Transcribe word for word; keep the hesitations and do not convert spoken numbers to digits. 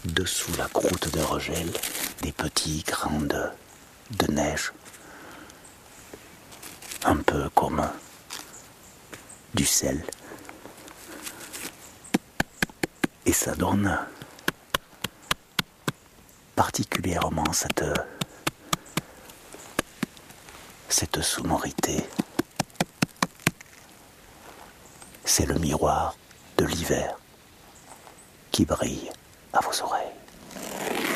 dessous la croûte de Rogel, des petits grains de, de neige, un peu comme du sel. Et ça donne particulièrement cette, cette sonorité. C'est le miroir de l'hiver qui brille à vos oreilles.